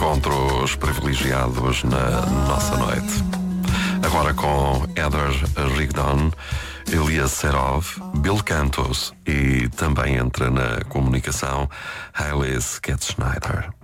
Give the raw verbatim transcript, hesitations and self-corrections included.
encontros privilegiados na nossa noite. Agora com Heather Rigdon, Elias Serov, Bill Cantos e também entra na comunicação Hailey Schneider.